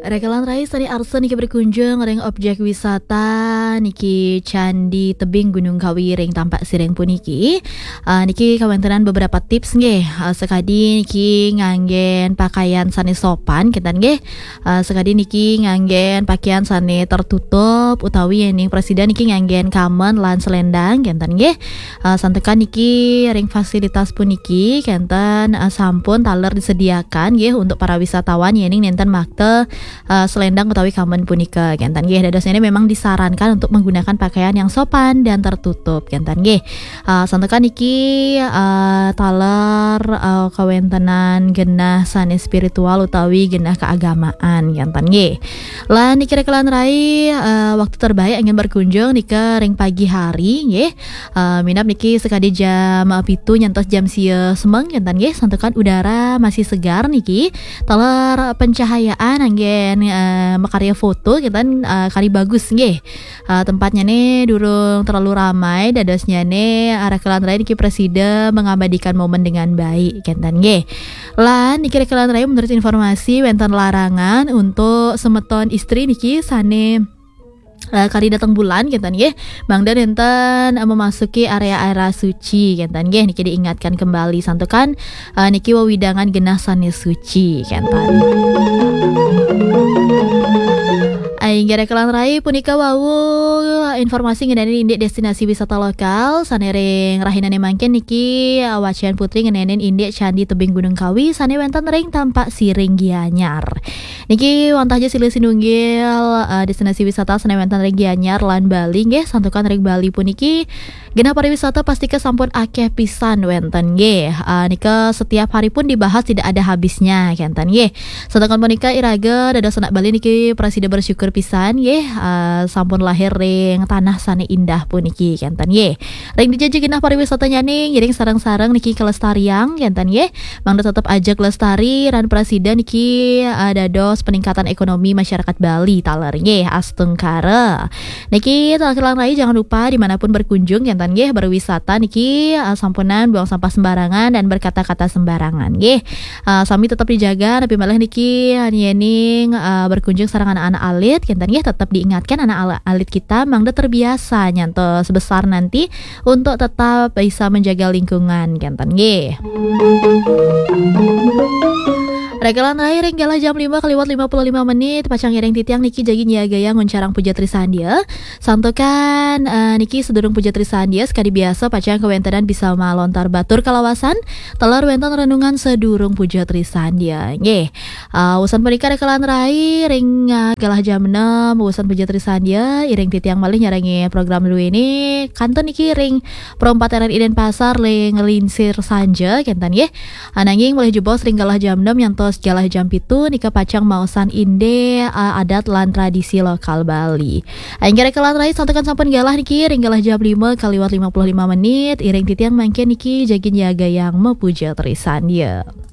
Rekelan Rais tadi Arsen niki berkunjung ring objek wisata niki Candi Tebing Gunung Kawi ring tampak sireng puniki. Niki kawentenan beberapa tips nggih. Sekadi niki nganggen pakaian sane sopan kinten nggih. Sekadi niki nganggen pakaian sane tertutup utawi ning presiden niki nganggen kamen lan selendang kinten nggih. Santekan niki ring fasilitas puniki kinten sampun taler disediakan nggih untuk para wisatawan yening nenten makte selendang utawi kamen punika kinten nggih. Dados ini memang disarankan untuk menggunakan pakaian yang sopan dan tertutup kinten nggih. Santekan niki taler kawentenan genah sane spiritual utawi genah keagamaan kinten nggih. Lan niki rekelan rai waktu terbaik ingin berkunjung nika ring pagi hari nggih. Minap niki sekadi jam 7 nyantos jam sieu semeng kinten nggih. Santekan udara masih segar niki. Taler pencahayaan anggen makarya foto kita kari bagus nggih. Tempatnya nih durung terlalu ramai, dadosnya nih rekelan rai niki presiden mengabadikan momen dengan baik kinten nggih. Lan niki rekelan rai menurut informasi wenten larangan untuk semeton istri niki sane kari datang bulan kinten nggih. Mangda enten memasuki area-area suci kinten nggih. Niki diingatkan kembali santukan niki wewidangan genah sane suci kinten. Aing rekelan rai punika wau informasi ngedanin indek destinasi wisata lokal sanering rahinane mangken niki wacian putri ngedanin indek Candi Tebing Gunung Kawi sane wenten ring tampak siring Gianyar. Niki wantahnya silih sinunggil destinasi wisata sane wenten ring Gianyar lan Bali nggih. Santukan ring Bali puniki genah pariwisata pasti sampun akeh pisan wenten nggih. Nika setiap hari pun dibahas tidak ada habisnya kinten nggih. Santukan punika iraga dados anak Bali niki presiden bersyukur pisan nggih. Sampun lahir ring tanah sane indah puniki kinten nggih. Ring dijaji genah pariwisata nyaning ngiring sareng-sareng niki kelestarian kinten nggih. Mangda tetep ajak lestari ran presiden niki dados peningkatan ekonomi masyarakat Bali taler nggih astengkara. Niki rekelan rai jangan lupa dimanapun berkunjung kinten nggih berwisata niki sampunan buang sampah sembarangan dan berkata-kata sembarangan nggih. Sami tetap dijaga tapi malah niki yening berkunjung sareng anak-anak alit kinten nggih tetap diingatkan anak alit kita mangda terbiasa nyantos besar nanti untuk tetap bisa menjaga lingkungan kinten nggih. Rekelan rai ringgalah jam 5 kaliwat 55 menit pacang ireng titiang niki jagi nyiagaya nguncarang puja trisandia. Santokan niki sedurung puja trisandia sekali biasa pacang kewentenan bisa malontar batur kalawasan telar wenten renungan sedurung puja trisandia nggih. Usan menika rekelan rai ring galah jam 6 usan puja trisandia ireng titiang malih nyarangi program dulu ini kanton niki ring perompatan Iden Pasar ling linsir sanja kinten nggih. Ananging mulai jebos ring galah jam 6 nyantos galah jam 7 nika pacang mausan inde adat lan tradisi lokal Bali. Aing rekelan rai santekan sampun galah niki ring galah jam 5 kaliwat 55 menit ireng titiang mangke niki jagin yaga yang mepuja trisandia.